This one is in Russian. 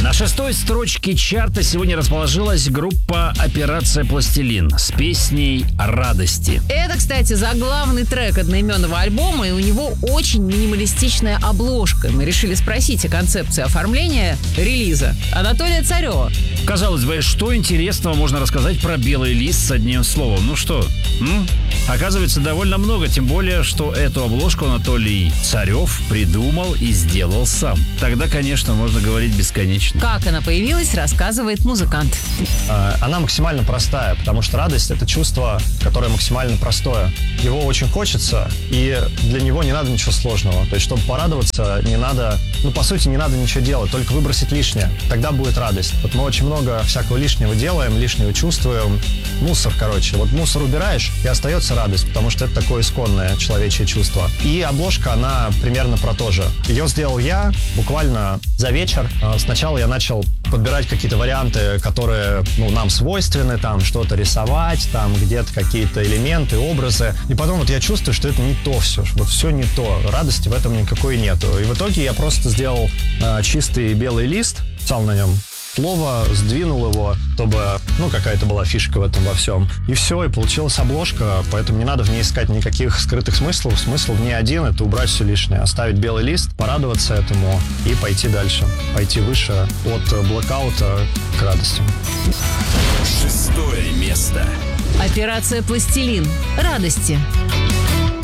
На 6-й строчке чарта сегодня расположилась группа «Операция Пластилин» с песней «Радости». Это, кстати, заглавный трек одноименного альбома, и у него очень минималистичная обложка. Мы решили спросить о концепции оформления релиза Анатолия Царева. Казалось бы, что интересного можно рассказать про белый лист с одним словом? Ну что, оказывается, довольно много, тем более, что эту обложку Анатолий Царев придумал и сделал сам. Тогда, конечно, можно говорить бесконечно. Как она появилась, рассказывает музыкант. Она максимально простая, потому что радость — это чувство, которое максимально простое. Его очень хочется, и для него не надо ничего сложного. То есть, чтобы порадоваться, не надо, по сути, не надо ничего делать, только выбросить лишнее. Тогда будет радость. Вот мы очень много всякого лишнего делаем, лишнего чувствуем. Мусор, короче. Вот мусор убираешь, и остается радость, потому что это такое исконное человечье чувство. И обложка, она примерно про то же. Ее сделал я буквально за вечер. Сначала я начал подбирать какие-то варианты, которые нам свойственны, там что-то рисовать, там где-то какие-то элементы, образы. И потом вот я чувствую, что это не то все. Вот все не то. Радости в этом никакой нету. И в итоге я просто сделал чистый белый лист, писал на нем слово, сдвинул его, чтобы, какая-то была фишка в этом во всем. И все, и получилась обложка, поэтому не надо в ней искать никаких скрытых смыслов. Смысл в ней один — это убрать все лишнее, оставить белый лист, порадоваться этому и пойти дальше, пойти выше от блэкаута к радости. 6-е место. Операция «Пластилин». Радости.